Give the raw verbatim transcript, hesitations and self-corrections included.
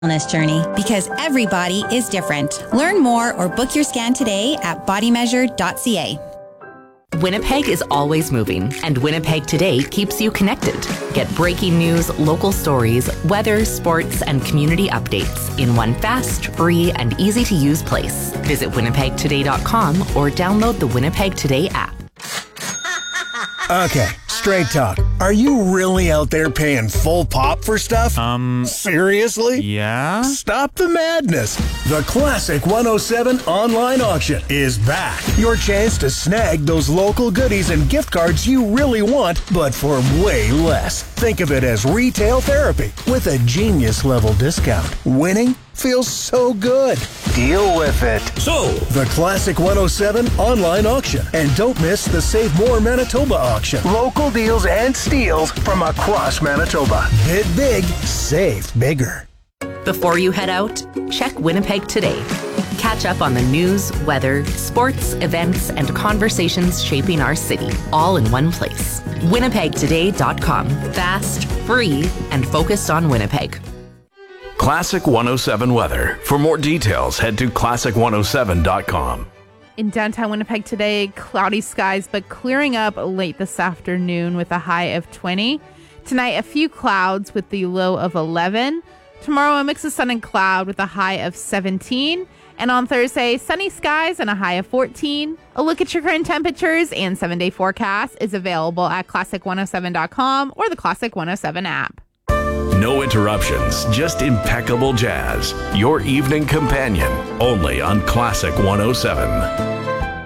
wellness journey because everybody is different. Learn more or book your scan today at body measure dot c a. Winnipeg is always moving, and Winnipeg Today keeps you connected. Get breaking news, local stories, weather, sports, and community updates in one fast, free, and easy-to-use place. Visit winnipeg today dot com or download the Winnipeg Today app. Okay, straight talk. Are you really out there paying full pop for stuff? Um... Seriously? Yeah? Stop the madness. The Classic one oh seven online auction is back. Your chance to snag those local goodies and gift cards you really want, but for way less. Think of it as retail therapy with a genius-level discount. Winning feels so good. Deal with it. So, the Classic one oh seven online auction. And don't miss the Save More Manitoba auction. Local deals and steals from across Manitoba. Bid big, save bigger. Before you head out, check Winnipeg Today. Catch up on the news, weather, sports, events, and conversations shaping our city, all in one place. winnipeg today dot com. Fast, free, and focused on Winnipeg. Classic one oh seven weather. For more details, head to classic one oh seven dot com. In downtown Winnipeg today, cloudy skies, but clearing up late this afternoon with a high of twenty. Tonight, a few clouds with the low of eleven. Tomorrow, a mix of sun and cloud with a high of seventeen. And on Thursday, sunny skies and a high of fourteen. A look at your current temperatures and seven-day forecast is available at classic one oh seven dot com or the Classic one oh seven app. No interruptions, just impeccable jazz. Your evening companion, only on Classic one oh seven.